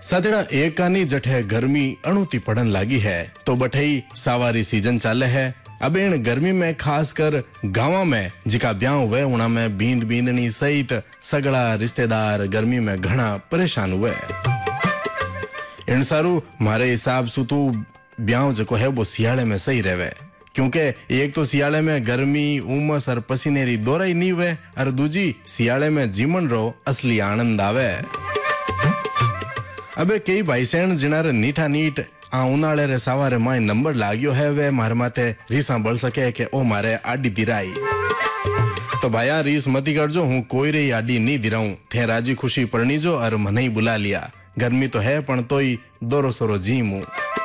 सतड़ा एक कानी जठे गर्मी अणुती पड़न लागी है तो बठई सावारी सीजन चाले है। अब इन गर्मी में खासकर गाँव में जिका ब्याह हुए उना में बींद बींदनी सहित सगड़ा रिश्तेदार गर्मी में घना परेशान हुए। इन सारू मारे हिसाब से तो ब्याह जो है वो सियाले में सही रहे, क्योंकि एक तो सियाले में गर्मी उमस और पसीने री दौराई नहीं हुए और दूजी सियाले में जीवन रो असली आनंद आवे। अबे कई भाई सैन जिनारे नीठा नीट आ उनाले रे सवारे माय नंबर लाग्यो है वे मारे माथे रीसा बढ़ सके के ओ मारे आडी दिराई। तो भाया रीस मती करजो, हूँ कोई रे आडी नहीं दिराऊं, थे राजी खुशी पड़नी जो और मने ही बुला लिया। गर्मी तो है पण तोई दोरो सोरो जीम हूँ।